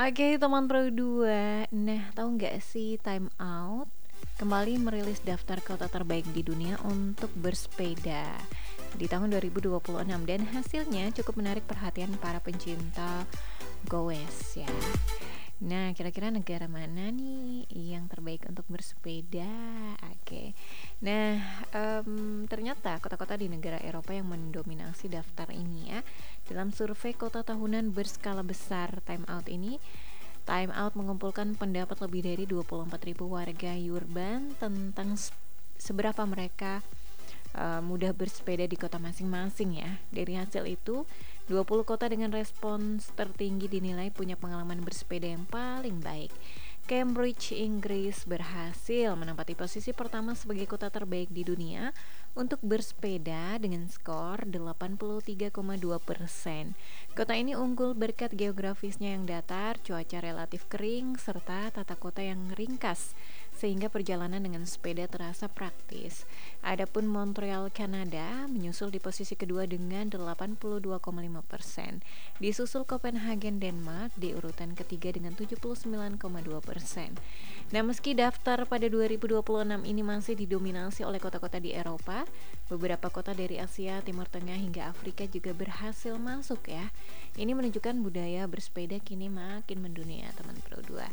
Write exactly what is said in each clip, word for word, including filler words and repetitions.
Oke teman Pro dua. Nah, tahu nggak sih Time Out kembali merilis daftar kota terbaik di dunia untuk bersepeda di tahun dua ribu dua puluh enam, dan hasilnya cukup menarik perhatian para pencinta goes ya. Nah, kira-kira negara mana nih yang terbaik untuk bersepeda? Oke. Nah, em, ternyata kota-kota di negara Eropa yang mendominasi daftar ini ya. Dalam survei kota tahunan berskala besar Time Out ini, Time Out mengumpulkan pendapat lebih dari dua puluh empat ribu warga urban tentang seberapa mereka uh, mudah bersepeda di kota masing-masing ya. Dari hasil itu, dua puluh kota dengan respons tertinggi dinilai punya pengalaman bersepeda yang paling baik. Cambridge, Inggris berhasil menempati posisi pertama sebagai kota terbaik di dunia untuk bersepeda dengan skor delapan puluh tiga koma dua persen. Kota ini unggul berkat geografisnya yang datar, cuaca relatif kering, serta tata kota yang ringkas, sehingga perjalanan dengan sepeda terasa praktis. Adapun Montreal, Kanada menyusul di posisi kedua dengan delapan puluh dua koma lima persen. Disusul Copenhagen, Denmark di urutan ketiga dengan tujuh puluh sembilan koma dua persen. Nah, meski daftar pada dua ribu dua puluh enam ini masih didominasi oleh kota-kota di Eropa, beberapa kota dari Asia, Timur Tengah hingga Afrika juga berhasil masuk ya. Ini menunjukkan budaya bersepeda kini makin mendunia, teman Pro dua.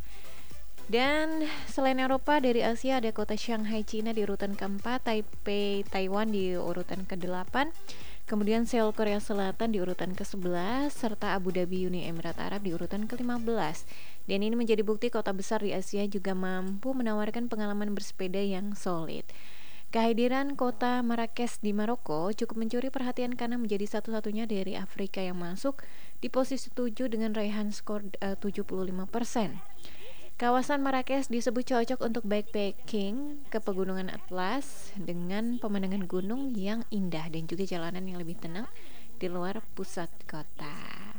Dan selain Eropa, dari Asia ada kota Shanghai, Cina di urutan keempat, Taipei, Taiwan di urutan kedelapan, kemudian Seoul, Korea Selatan di urutan kesebelas, serta Abu Dhabi, Uni Emirat Arab di urutan kelima belas. Dan ini menjadi bukti kota besar di Asia juga mampu menawarkan pengalaman bersepeda yang solid. Kehadiran kota Marrakesh di Maroko cukup mencuri perhatian karena menjadi satu-satunya dari Afrika yang masuk di posisi tujuh dengan raihan skor uh, tujuh puluh lima persen. Kawasan Marrakesh disebut cocok untuk backpacking ke pegunungan Atlas dengan pemandangan gunung yang indah dan juga jalanan yang lebih tenang di luar pusat kota.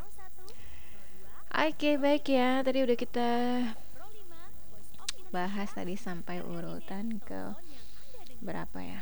Oke, baik ya. Tadi udah kita bahas tadi sampai urutan ke berapa ya?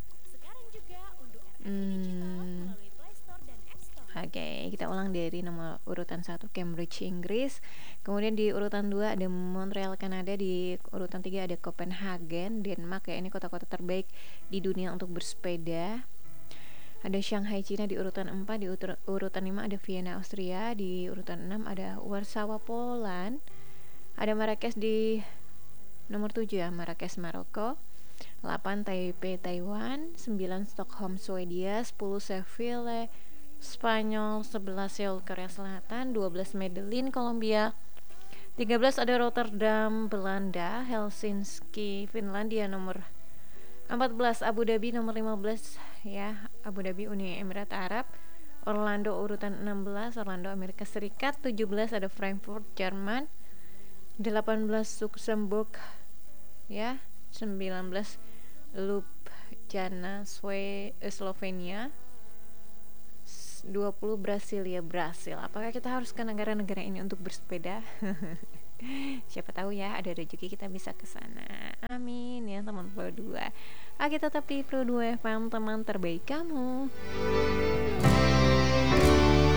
Hmm, Oke, okay, kita ulang dari nomor urutan satu Cambridge, Inggris. Kemudian di urutan dua ada Montreal, Kanada. Di urutan tiga ada Copenhagen, Denmark ya. Ini kota-kota terbaik di dunia untuk bersepeda. Ada Shanghai, Cina di urutan empat. Di urutan lima ada Vienna, Austria. Di urutan enam ada Warsawa, Poland. Ada Marrakesh di nomor tujuh ya, Marrakesh, Maroko. delapan Taipei, Taiwan. sembilan Stockholm, Swedia. sepuluh Seville, Spanyol. sebelas Seoul, Korea Selatan. dua belas Medellin, Kolombia. tiga belas ada Rotterdam, Belanda. Helsinki, Finlandia. Nomor empat belas Abu Dhabi. Nomor lima belas ya, Abu Dhabi, Uni Emirat Arab. Orlando urutan enam belas, Orlando, Amerika Serikat. tujuh belas ada Frankfurt, Jerman. delapan belas Luxembourg ya. sembilan belas Ljubljana, Slovenia. dua puluh Brasilia, Brasil. Apakah kita harus ke negara-negara ini untuk bersepeda? Siapa tahu ya, ada rezeki kita bisa ke sana. Amin ya teman Pro dua. Oke, tetap di Pro dua F M, teman terbaik kamu.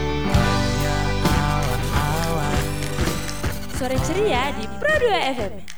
Sore ceria di Pro dua F M.